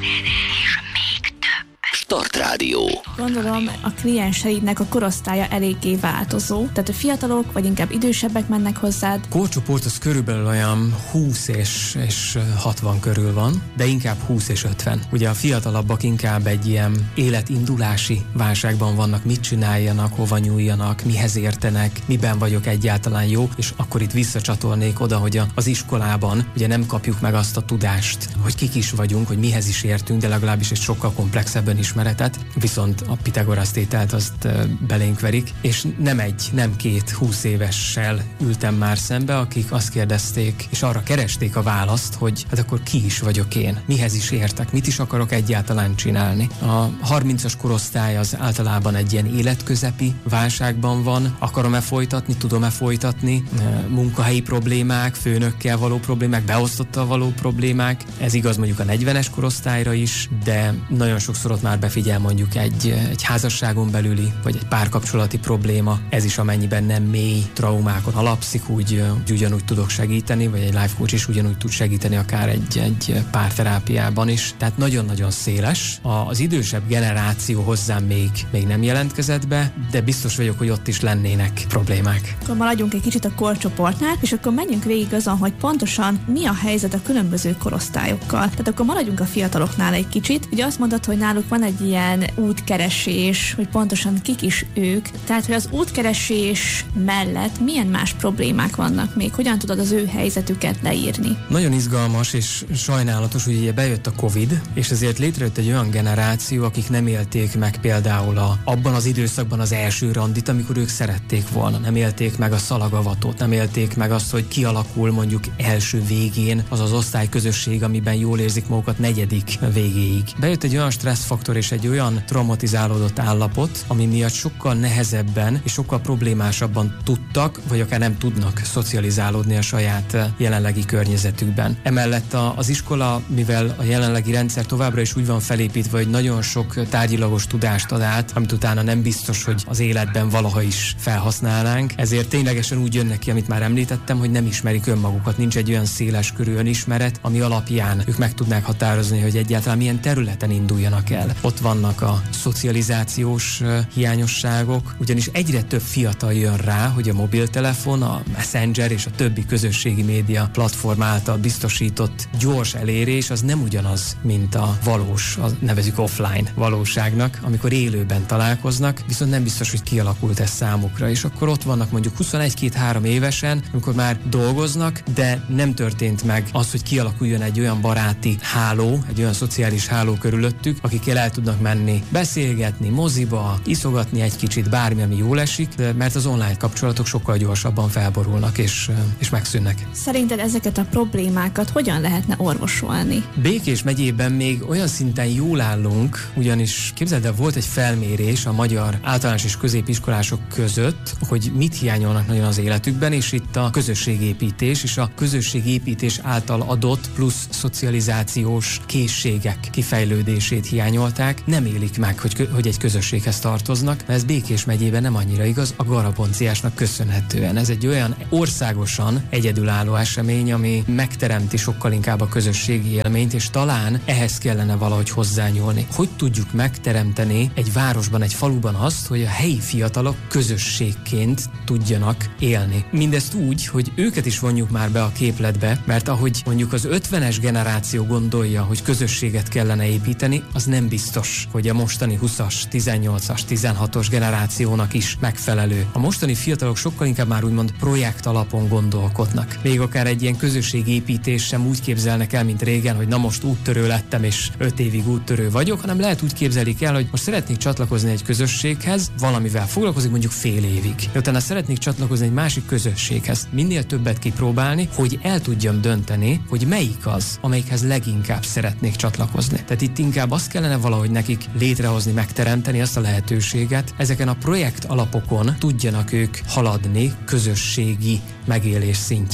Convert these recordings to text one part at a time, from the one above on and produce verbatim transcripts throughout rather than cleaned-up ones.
És még több. Start Rádió. Gondolom, a klienseidnek a korosztálya eléggé változó, tehát a fiatalok vagy inkább idősebbek mennek hozzád. Korcsoport az körülbelül olyan húsz és, és hatvan körül van, de inkább húsz és ötven. Ugye a fiatalabbak inkább egy ilyen életindulási válságban vannak, mit csináljanak, hova nyúljanak, mihez értenek, miben vagyok egyáltalán jó, és akkor itt visszacsatolnék oda, hogy az iskolában ugye nem kapjuk meg azt a tudást, hogy kik is vagyunk, hogy mihez is értünk, de legalábbis egy sokkal komplexebben ismeretet, viszont a Pitagorasz tételt azt belénk verik, és nem egy, nem két húsz évessel ültem már szembe, akik azt kérdezték, és arra keresték a választ, hogy hát akkor ki is vagyok én, mihez is értek, mit is akarok egyáltalán csinálni. A harmincas korosztály az általában egy ilyen életközepi válságban van, akarom-e folytatni, tudom-e folytatni, munkahelyi problémák, főnökkel való problémák, beosztottal való problémák, ez igaz mondjuk a negyvenes korosztályra is, de nagyon sokszor ott már befigyel mondjuk egy, egy házasságon belüli, vagy egy párkapcsolati probléma, ez is amennyiben nem mély traumákon alapszik, úgy, úgy ugyanúgy tudok segíteni, vagy egy life coach is ugyanúgy tud segíteni akár egy, egy párterápiában is. Tehát nagyon-nagyon széles. Az idősebb generáció hozzám még, még nem jelentkezett be, de biztos vagyok, hogy ott is lennének problémák. Akkor maradjunk egy kicsit a korcsoportnál, és akkor menjünk végig azon, hogy pontosan mi a helyzet a különböző korosztályokkal. Tehát akkor maradjunk a fiataloknál egy kicsit. Ugye azt mondod, hogy náluk van egy ilyen útkeresés, hogy pontosan kik is ők. Tehát, hogy az útkeresés mellett milyen más problémák vannak még? Hogyan tudod az ő helyzetüket leírni? Nagyon izgalmas és sajnálatos, hogy ugye bejött a Covid, és ezért létrejött egy olyan generáció, akik nem élték meg például a, abban az időszakban az első randit, amikor ők szerették volna. Nem élték meg a szalagavatót, nem élték meg azt, hogy kialakul mondjuk első végén az az osztályközösség, amiben jól érzik magukat negyedik végéig. Bejött egy olyan stresszfaktor és egy olyan traumatizálódott állapot, ami miatt sokkal nehezebben és sokkal problémásabban tudtak, vagy akár nem tudnak szocializálódni a saját jelenlegi környezetükben. Emellett a, az iskola, mivel a jelenlegi rendszer továbbra is úgy van felépítve, hogy nagyon sok tárgyilagos tudást ad át, amit utána nem biztos, hogy az életben valaha is felhasználnánk. Ezért ténylegesen úgy jönnek ki, amit már említettem, hogy nem ismerik önmagukat. Nincs egy olyan széles körű önismeret, ami alapján ők meg tudnák határozni, hogy egyáltalán milyen területen induljanak el. Ott vannak a szocializációs hiányosságok, ugyanis egyre több fiatal jön rá, hogy a mobiltelefon, a Messenger és a többi közösségi média platform által biztosított gyors elérés az nem ugyanaz, mint a valós, az nevezük offline valóságnak, amikor élőben találkoznak, viszont nem biztos, hogy kialakult ez számukra, és akkor ott vannak mondjuk huszonegy-két-három évesen, amikor már dolgoznak, de nem történt meg az, hogy kialakuljon egy olyan baráti háló, egy olyan szociális háló körülöttük, akikkel el tudnak menni, beszélgetni, moziba, iszogatni egy kicsit, bármi, ami jól esik, de mert az online kapcsolatok sokkal gyorsabban felborulnak és, és megszűnnek. Szerinted ezeket a problémákat hogyan lehetne orvosolni? Békés megyében még olyan szinten jól állunk, ugyanis képzeld el, volt egy felmérés a magyar általános és középiskolások között, hogy mit hiányolnak nagyon az életükben, és itt a közösségépítés és a közösségépítés által adott plusz szocializációs készségek kifejlődését hiányolták, nem élik meg, hogy, hogy egy közösséghez tartoznak, mert ez Békés megyében nem annyira igaz, a garaponciásnak köszönhetően. Ez egy olyan országosan egyedülálló esemény, ami megteremti sokkal inkább a közösségi élményt, és talán ehhez kellene valahogy hozzányúlni. Hogy tudjuk megteremteni egy városban, egy faluban azt, hogy a helyi fiatalok közösségként tudjanak élni. Mindezt úgy, hogy őket is vonjuk már be a képletbe, mert ahogy mondjuk az ötvenes generáció gondolja, hogy közösséget kellene építeni, az nem biztos, hogy a mostani huszas, tizennyolcas, tizenhatos generációnak is megfelelő. A mostani fiatalok sokkal inkább már úgymond projekt alapon gondolkodnak. Még akár egy ilyen közösségépítés sem úgy képzelnek el, mint régen, hogy na most úttörő lettem, és öt évig úttörő vagyok, hanem lehet úgy képzelik el, hogy most szeretnék csatlakozni egy közösséghez, valamivel foglalkozik mondjuk fél évig. Utána szeretnék csatlakozni egy másik közösséghez. Minél többet kipróbálni, hogy el tudjam dönteni, hogy melyik az, amelyikhez leginkább szeretnék csatlakozni. Tehát itt inkább azt kellene valahogy nekik létrehozni, megteremteni azt a lehetőséget, ezeken a projekt alapokon tudjanak ők haladni közösségi megélés szintjén.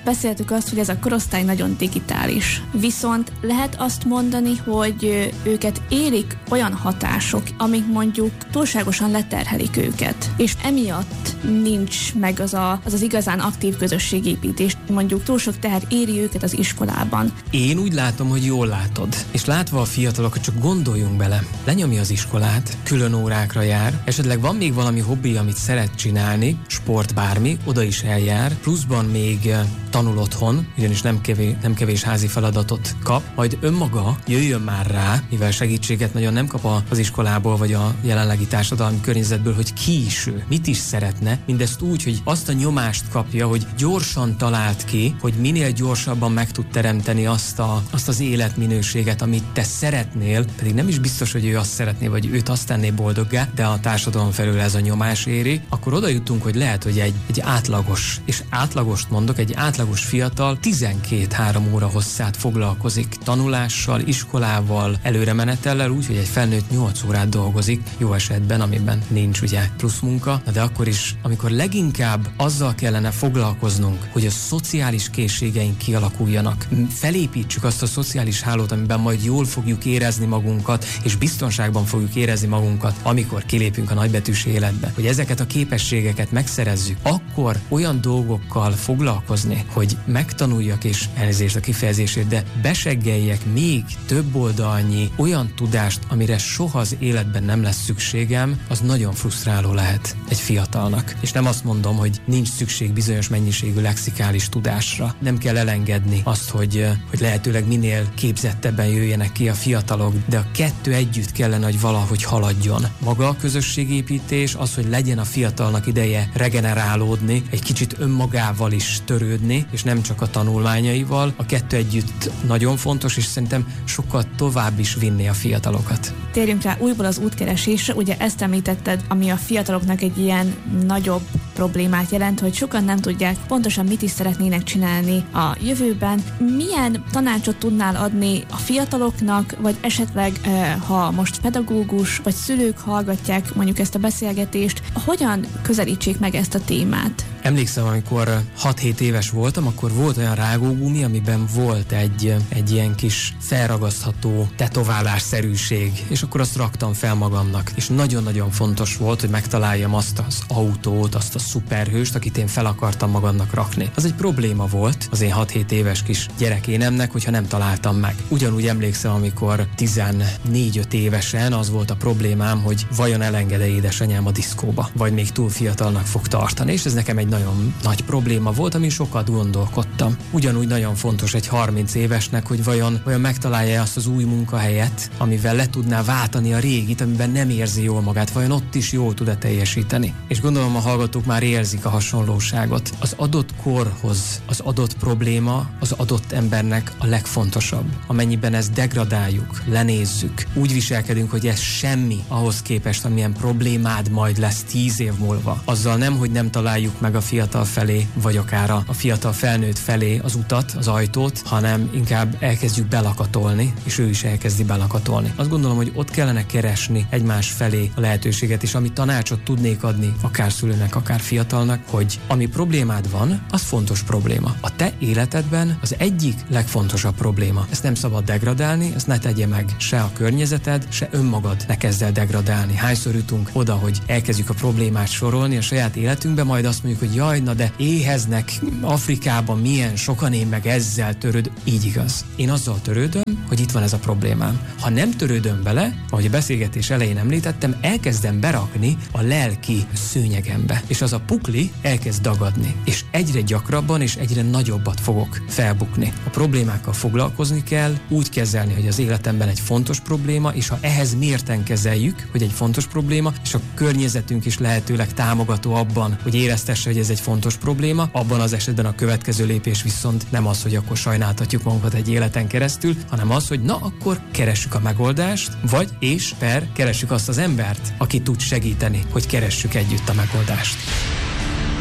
beszéltük azt, hogy ez a korosztály nagyon digitális. Viszont lehet azt mondani, hogy őket érik olyan hatások, amik mondjuk túlságosan leterhelik őket, és emiatt nincs meg az a, az, az igazán aktív közösségépítés. Mondjuk túl sok teher éri őket az iskolában. Én úgy látom, hogy jól látod. És látva a fiatalokat, csak gondoljunk bele. Lenyomja az iskolát, külön órákra jár, esetleg van még valami hobbi, amit szeret csinálni, sport, bármi, oda is eljár, pluszban még tanul otthon, ugyanis nem kevés, nem kevés házi feladatot kap, majd önmaga jöjjön már rá, mivel segítséget nagyon nem kap az iskolából, vagy a jelenlegi társadalmi környezetből, hogy ki is ő, mit is szeretne, mindezt úgy, hogy azt a nyomást kapja, hogy gyorsan talált ki, hogy minél gyorsabban meg tud teremteni azt, a, azt az életminőséget, amit te szeretnél, pedig nem is biztos, hogy ő azt szeretné, vagy őt azt tenné boldoggá, de a társadalom felül ez a nyomás éri, akkor oda jutunk, hogy lehet, hogy egy, egy átlagos, és átlagost mondok, egy átlagos fiatal tizenkét-három óra hosszát foglalkozik tanulással, iskolával, előremenetellel, úgy, hogy egy felnőtt nyolc órát dolgozik, jó esetben, amiben nincs ugye plusz munka, de akkor is, amikor leginkább azzal kellene foglalkoznunk, hogy a szociális készségeink kialakuljanak, felépítsük azt a szociális hálót, amiben majd jól fogjuk érezni magunkat, és biztonságban fogjuk érezni magunkat, amikor kilépünk a nagybetűs életbe, hogy ezeket a képességeket megszerezzük, akkor olyan dolgokkal foglalkozni, hogy megtanuljak, és elnézést a kifejezését, de beseggeljek még több oldalnyi olyan tudást, amire soha az életben nem lesz szükségem, az nagyon frusztráló lehet egy fiatalnak. És nem azt mondom, hogy nincs szükség bizonyos mennyiségű lexikális tudásra. Nem kell elengedni azt, hogy, hogy lehetőleg minél képzettebben jöjjenek ki a fiatalok, de a kettő együtt kellene, hogy valahogy haladjon. Maga a közösségépítés, az, hogy legyen a fiatalnak ideje regenerálódni, egy kicsit önmagával is törődni, és nem csak a tanulmányaival. A kettő együtt nagyon fontos, és szerintem sokkal tovább is vinni a fiatalokat. Térjünk rá újból az útkeresésre. Ugye ezt említetted, ami a fiataloknak egy ilyen nagyobb problémát jelent, hogy sokan nem tudják pontosan mit is szeretnének csinálni a jövőben. Milyen tanácsot tudnál adni a fiataloknak, vagy esetleg, ha most pedagógus vagy szülők hallgatják mondjuk ezt a beszélgetést, hogyan közelítsék meg ezt a témát? Emlékszem, amikor hat-hét éves voltam, akkor volt olyan rágógumi, amiben volt egy, egy ilyen kis felragasztható tetoválásszerűség, és akkor azt raktam fel magamnak. És nagyon-nagyon fontos volt, hogy megtaláljam azt az autót, azt a szuperhőst, akit én fel akartam magamnak rakni. Az egy probléma volt az én hat-hét éves kis gyerekénemnek, hogyha nem találtam meg. Ugyanúgy emlékszem, amikor tizennégy-öt évesen az volt a problémám, hogy vajon elenged-e édesanyám a diszkóba, vagy még túl fiatalnak fog tartani, és ez nekem egy nagyon nagy probléma volt, amin sokat gondolkodtam. Ugyanúgy nagyon fontos egy harminc évesnek, hogy vajon, vajon megtalálja azt az új munkahelyet, amivel le tudná váltani a régit, amiben nem érzi jól magát, vajon ott is jól tud-e teljesíteni. És gondolom a hallgatók már érzik a hasonlóságot. Az adott korhoz, az adott probléma az adott embernek a legfontosabb. Amennyiben ezt degradáljuk, lenézzük, úgy viselkedünk, hogy ez semmi ahhoz képest, amilyen problémád majd lesz tíz év múlva. Azzal nem, hogy nem találjuk meg a fiatal felé, vagy akár a fiatal felnőtt felé az utat, az ajtót, hanem inkább elkezdjük belakatolni, és ő is elkezdi belakatolni. Azt gondolom, hogy ott kellene keresni egymás felé a lehetőséget, és ami tanácsot tudnék adni, akár szülőnek, akár fiatalnak, hogy ami problémád van, az fontos probléma. A te életedben az egyik legfontosabb probléma. Ezt nem szabad degradálni, ezt ne tegye meg se a környezeted, se önmagad ne kezd el degradálni. Hányszor jutunk oda, hogy elkezdjük a problémát sorolni a saját életünkbe, majd azt mondjuk, hogy jaj, na de éheznek Afrikában milyen sokan, én meg ezzel törőd. Így igaz. Én azzal törődöm, hogy itt van ez a problémám. Ha nem törődöm vele, ahogy a beszélgetés elején említettem, elkezdem berakni a lelki szőnyegembe, és az a pukli elkezd dagadni, és egyre gyakrabban és egyre nagyobbat fogok felbukni. A problémákkal foglalkozni kell, úgy kezelni, hogy az életemben egy fontos probléma, és ha ehhez mérten kezeljük, hogy egy fontos probléma, és a környezetünk is lehetőleg támogató abban, hogy éreztesse, hogy ez egy fontos probléma, abban az esetben a következő lépés viszont nem az, hogy akkor sajnáltatjuk magunkat egy életen keresztül, hanem az, hogy na, akkor keressük a megoldást, vagy és per keressük azt az embert, aki tud segíteni, hogy keressük együtt a megoldást.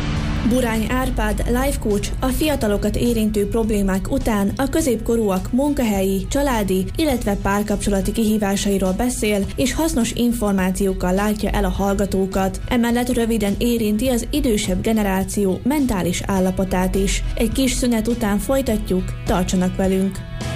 Burány Árpád, life coach, a fiatalokat érintő problémák után a középkorúak munkahelyi, családi, illetve párkapcsolati kihívásairól beszél, és hasznos információkkal látja el a hallgatókat. Emellett röviden érinti az idősebb generáció mentális állapotát is. Egy kis szünet után folytatjuk, tartsanak velünk!